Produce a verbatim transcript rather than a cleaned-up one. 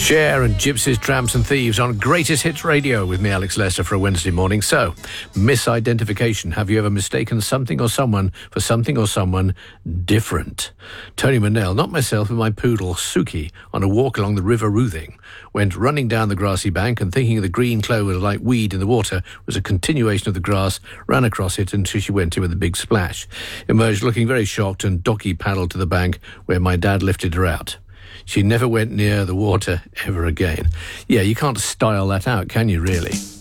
Cher and Gypsies, Tramps and Thieves on Greatest Hits Radio with me, Alex Lester, for a Wednesday morning. So, misidentification. Have you ever mistaken something or someone for something or someone different? Tony Manell, not myself, but my poodle, Suki, on a walk along the River Roothing, went running down the grassy bank and thinking the green clover like weed in the water was a continuation of the grass, ran across it until she went in with a big splash. Emerged looking very shocked and docky paddled to the bank where my dad lifted her out. She never went near the water ever again. Yeah, you can't style that out, can you, really?